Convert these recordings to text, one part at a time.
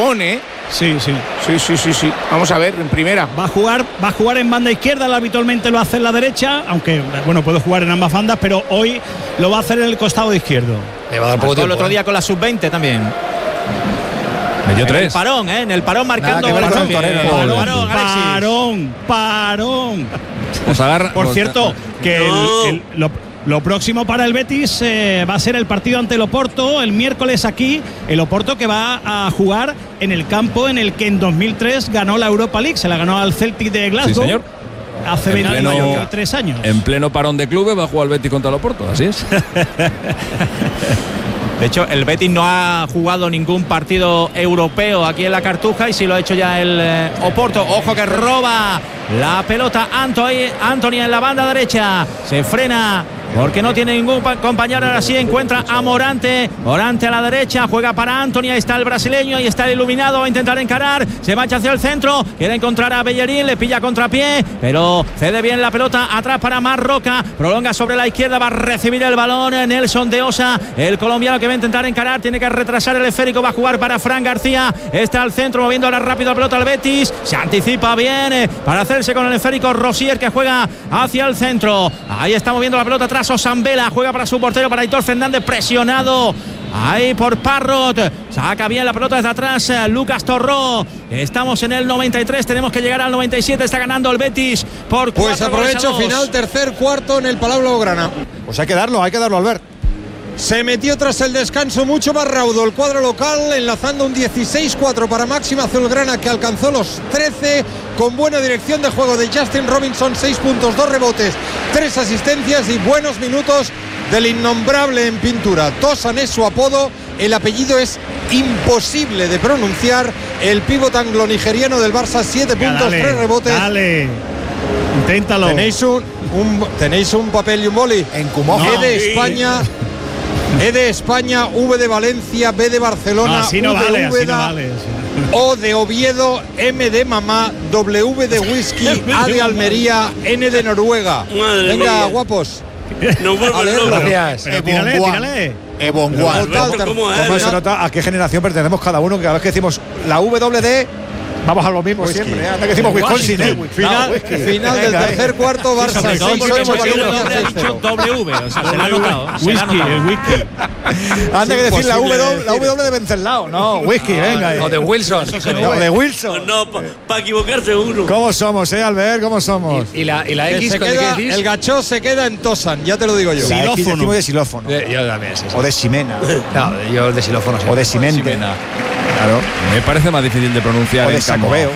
Ramón, ¿eh? Sí. Sí. Vamos a ver, en primera. Va a jugar en banda izquierda, habitualmente lo hace en la derecha, aunque, bueno, puede jugar en ambas bandas, pero hoy lo va a hacer en el costado izquierdo. Le va a dar poco tiempo, el otro día con la sub-20 también. Metió 3. En el parón marcando. Parón. Os agarra. Por cierto, que lo próximo para el Betis va a ser el partido ante el Oporto el miércoles aquí. El Oporto que va a jugar en el campo en el que en 2003 ganó la Europa League. Se la ganó al Celtic de Glasgow. Sí, señor. Hace 23 años. En pleno parón de clubes va a jugar el Betis contra el Oporto, así es. De hecho, el Betis no ha jugado ningún partido europeo aquí en la Cartuja y sí lo ha hecho ya el Oporto. Ojo que roba la pelota Anthony en la banda derecha. Se frena porque no tiene ningún compañero. Ahora sí encuentra a Morante a la derecha, juega para Anthony. Ahí está el brasileño, ahí está el iluminado. Va a intentar encarar, se marcha hacia el centro, quiere encontrar a Bellerín, le pilla contrapié, pero cede bien la pelota atrás para Marroca. Prolonga sobre la izquierda, va a recibir el balón Nelson de Osa, el colombiano que va a intentar encarar, tiene que retrasar el esférico, va a jugar para Fran García. Está al centro, moviendo ahora rápido la pelota al Betis, se anticipa bien para hacerse con el esférico Rosier, que juega hacia el centro. Ahí está moviendo la pelota atrás Osambela, juega para su portero, para Aitor Fernández, presionado ahí por Parrot. Saca bien la pelota desde atrás Lucas Torró. Estamos en el 93, tenemos que llegar al 97. Está ganando el Betis por 4-2. Pues aprovecho, final, tercer cuarto en el Palau Blaugrana. Pues hay que darlo, Albert. Se metió tras el descanso mucho más raudo el cuadro local, enlazando un 16-4 para Máxima Azulgrana, que alcanzó los 13, con buena dirección de juego de Justin Robinson, 6 puntos, 2 rebotes, 3 asistencias y buenos minutos del innombrable en pintura. Tosan es su apodo, el apellido es imposible de pronunciar. El pívot anglo-nigeriano del Barça, 7 puntos, 3 rebotes. Dale, inténtalo. Tenéis un papel y un boli. En Cumoja. E de España, V de Valencia, B de Barcelona, así no vale. O de Oviedo, M de Mamá, W de Whisky, A de Almería, N de Noruega. Venga, guapos. No vuelvo Gracias. Tírale. ¿Cómo se nota a qué generación pertenecemos cada uno? Que cada vez que decimos la WD, vamos a lo mismo whisky. Siempre. Hasta que decimos Wisconsin. Final del tercer cuarto, Barça. Sobre todo porque ha dicho W, o sea, se la ha notado. Whisky. Antes que decir la W de Venceslao. No, whisky, venga. O de Wilson. O de Wilson. No, para equivocarse uno. ¿Cómo somos, Albert? ¿Cómo somos? ¿Y la X se con queda, qué decís? el gachó se queda en Tosan, ya te lo digo yo. La X decimos de xilófono. Yo también, sí. O de Ximena. No, yo de xilófono. O de Simente. Claro. Me parece más difícil de pronunciar en Sacobeo.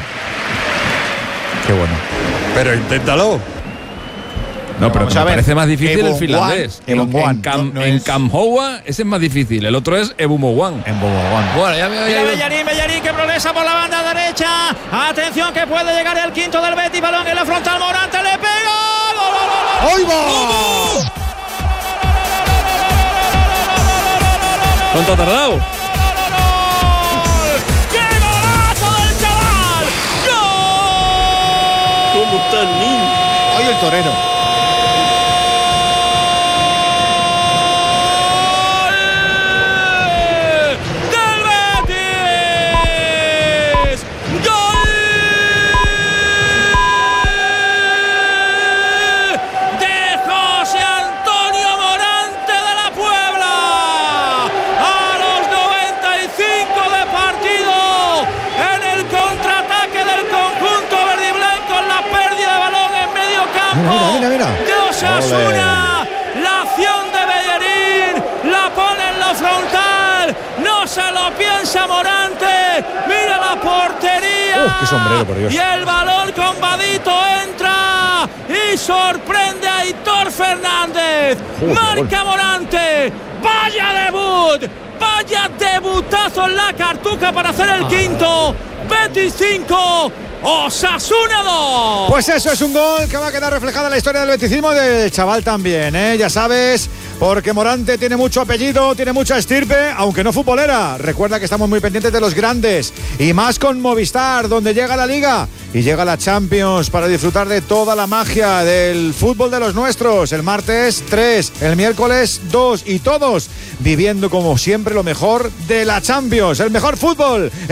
Qué bueno. Pero inténtalo. No, pero me parece más difícil el finlandés. En Kamhoua ese es más difícil. El otro es Ebumowan. Bueno, ya Bellerín que progresa por la banda derecha. Atención que puede llegar el quinto del Betis. Balón en la frontal. Morante le pega. ¡Ahí va! ¿Cuánto ha tardado? ¡Qué golazo del chaval! ¡Gol! ¿Cómo está el niño? Hoy el torero. Mira. De Osasuna, la acción de Bellerín, la pone en la frontal, no se lo piensa Morante, mira la portería. Qué sombrero, por Dios. Y el balón con Vadito entra y sorprende a Aitor Fernández. Marca Morante, vaya debutazo en la Cartuja para hacer el quinto. Betis 5, Osasuna 2. Pues eso es un gol que va a quedar reflejada en la historia del beticismo y del chaval también, ya sabes, porque Morante tiene mucho apellido, tiene mucha estirpe, aunque no futbolera. Recuerda que estamos muy pendientes de los grandes y más con Movistar, donde llega la Liga y llega la Champions para disfrutar de toda la magia del fútbol de los nuestros. El martes 3, el miércoles 2 y todos viviendo como siempre lo mejor de la Champions, el mejor fútbol.